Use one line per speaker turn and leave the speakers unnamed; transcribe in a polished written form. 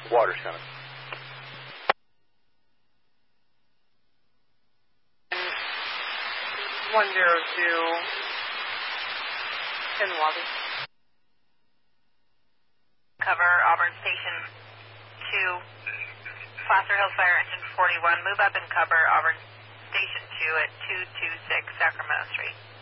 Water's coming.
102 in the lobby.
Cover Auburn Station 2, Placer Hills Fire Engine 41. Move up and cover Auburn Station 2 at 226 Sacramento Street.